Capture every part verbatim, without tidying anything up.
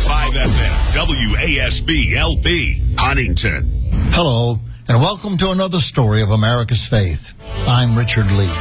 five F M, W A S B L P, Huntington. Hello, and welcome to another story of America's faith. I'm Richard Lee.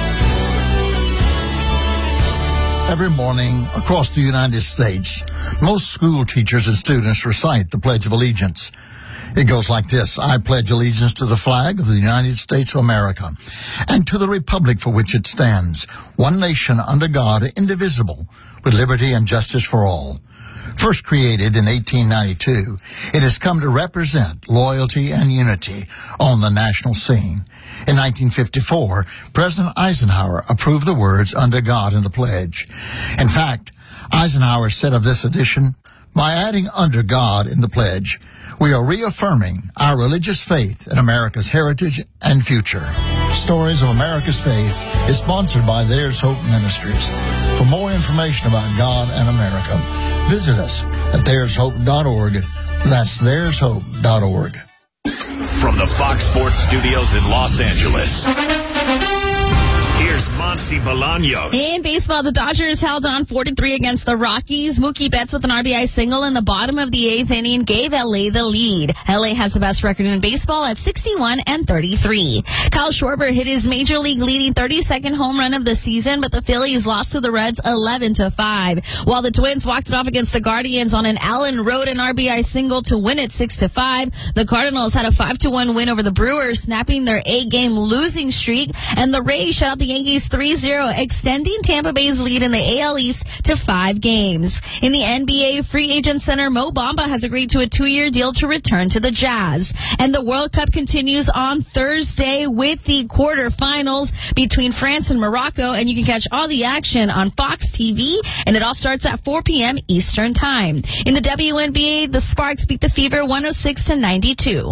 Every morning across the United States, most school teachers and students recite the Pledge of Allegiance. It goes like this: I pledge allegiance to the flag of the United States of America and to the republic for which it stands, one nation under God, indivisible, with liberty and justice for all. First created in eighteen ninety-two, it has come to represent loyalty and unity on the national scene. In nineteen fifty-four, President Eisenhower approved the words "under God" in the pledge. In fact, Eisenhower said of this edition, by adding "under God" in the pledge, we are reaffirming our religious faith in America's heritage and future. Stories of America's Faith is sponsored by There's Hope Ministries. For more information about God and America, visit us at there's hope dot org. That's there's hope dot org. From the Fox Sports Studios in Los Angeles, here's Monsi Bolaños. In baseball, the Dodgers held on four to three against the Rockies. Mookie Betts with an R B I single in the bottom of the eighth inning gave L A the lead. L A has the best record in baseball at sixty-one and thirty-three. Kyle Schwarber hit his major league leading thirty-second home run of the season, but the Phillies lost to the Reds eleven to five. While the Twins walked it off against the Guardians on an Allen Roden R B I single to win it six to five. The Cardinals had a five to one win over the Brewers, snapping their eight-game losing streak, and the Rays shut out the Yankees three zero, extending Tampa Bay's lead in the A L East to five games. In the N B A, free agent center Mo Bamba has agreed to a two-year deal to return to the Jazz. And the World Cup continues on Thursday with the quarterfinals between France and Morocco, and you can catch all the action on Fox T V, and it all starts at four p.m. Eastern Time. In the W N B A, the Sparks beat the Fever one oh six to ninety-two.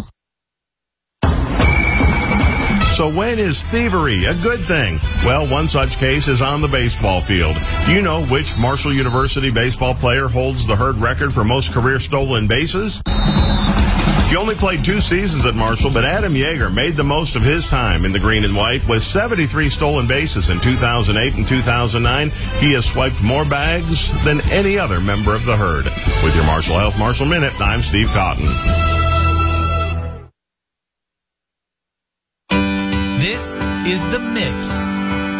So when is thievery a good thing? Well, one such case is on the baseball field. Do you know which Marshall University baseball player holds the Herd record for most career stolen bases? He only played two seasons at Marshall, but Adam Yeager made the most of his time in the green and white with seventy-three stolen bases in two thousand eight and two thousand nine. He has swiped more bags than any other member of the Herd. With your Marshall Health Marshall Minute, I'm Steve Cotton. This is The Mix.